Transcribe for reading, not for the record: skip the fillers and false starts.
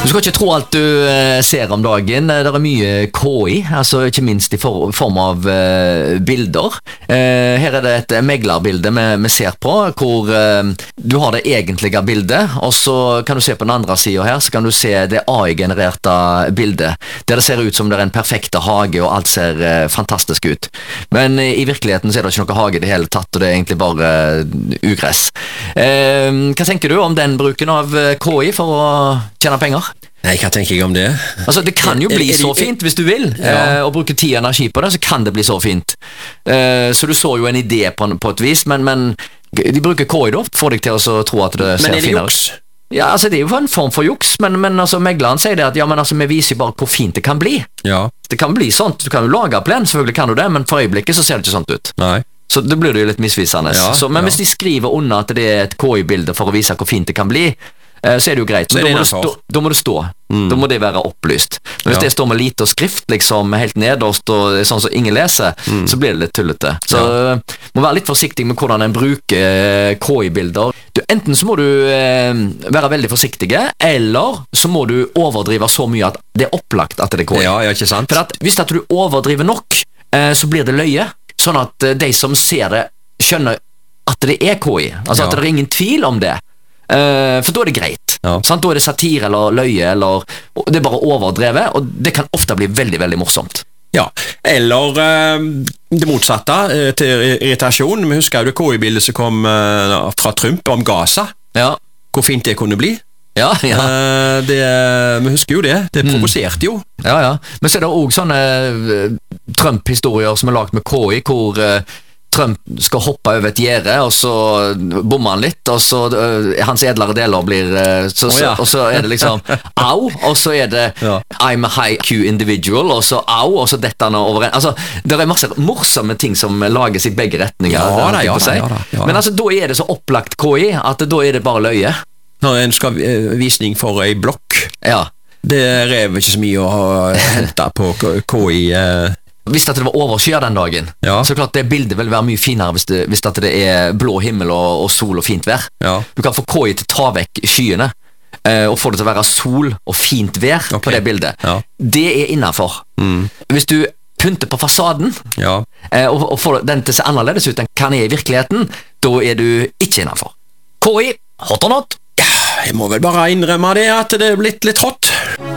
Du skal ikke tro alt du ser om dagen. Det mye KI, altså ikke minst i form av bilder. Her det et meglerbilde vi ser på, hvor du har det egentlige bildet, og så kan du se på den andre siden her, så kan du se det AI-genererte bildet, der det ser ut som det en perfekte hage, og alt ser fantastisk ut. Men i virkeligheten så det ikke noe hage i det hele tatt, og det egentlig bare ugress. Hva tenker du om den bruken av KI for å tjene penger? Nei, hva tenker jeg om det? Altså, det kan jo bli så fint hvis du vil, og bruke tid og energi på det, så kan det bli så fint. Så du så jo en idé på et vis, men de bruker KI da, får deg til å tro at det ser finere ut. Men det juks? Ja, altså det jo en form for juks, men altså megleren sier det at ja, men altså vi viser jo bare hvor fint det kan bli. Ja. Det kan bli sånt, du kan jo lage plen, selvfølgelig kan du det, men for øyeblikket så ser det ikke sånt ut. Nei. Så det blir det jo litt misvisende. Ja, men hvis de skriver under at det et KI-bilde for å vise hvor fint det kan bli, så det jo greit. Men da må det stå. Da må det være opplyst. Men hvis det står med lite og skrift, liksom helt nederst, og sånn som ingen leser, så blir det litt tullete. Så må være litt forsiktig med hvordan en bruker KI-bilder. Enten så må du være veldig forsiktige, eller så må du overdrive så mye at det opplagt at det KI. Ja, ikke sant? For at hvis at du overdriver nok, så blir det løye. Sånn at de som ser det, skjønner at det KI. Altså at det ingen tvil om det. For da det greit. Sant? Da det satire eller løye, eller det bare overdrevet, og det kan ofte bli veldig, veldig morsomt. Ja, eller det motsatte til irritasjon. Vi husker jo det KI-bildet som kom fra Trump om Gaza. Ja. Hvor fint det kunne bli. Ja. Vi husker jo det. Det provoserte jo. Ja. Men så det også sånne Trump-historier som lagt med KI, hvor Trump skal hoppe over et gjerde, og så bommer han litt, og så hans edlere deler blir og så det liksom au, og så det I'm a high Q individual, og så au, og så dette han over en. Altså, det masse morsomme ting som lages i begge retninger. Ja. Men altså, da det så opplagt KI, at da det bare løye. Når en skal visning for ei blokk, det ikke så mye å hente på KI. Hvis det var overskyet den dagen, så klart det bildet vil være mye finere hvis det blå himmel og sol og fint vær. Du kan få KI til å ta vekk skyene, og få det til å være sol og fint vær på det bildet. Det innenfor. Hvis du pynter på fasaden, og får den til å se annerledes ut enn hva den i virkeligheten, da du ikke innenfor. KI, hot or not? Ja, jeg må vel bare innrømme det at det blitt litt hot.